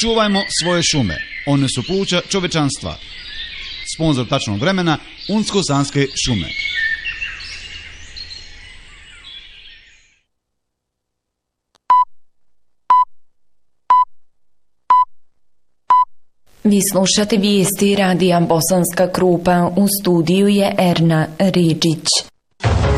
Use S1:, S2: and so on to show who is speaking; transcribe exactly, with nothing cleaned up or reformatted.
S1: Čuvajmo svoje šume, one su pluća čovečanstva. Sponzor tačnog vremena, Unsko-Sanske šume.
S2: Vi slušate vijesti radija Bosanska Krupa, u studiju je Erna Ridžić.